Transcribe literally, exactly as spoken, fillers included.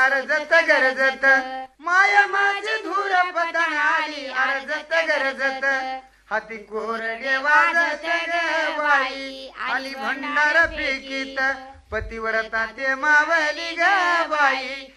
अर्जत गरजत माया माझी धूर पतन आली अर्जत गरजत हाती कोरडे वाजत ग बाई आली भंडार फेकीत पतिव्रता ते मावली ग बाई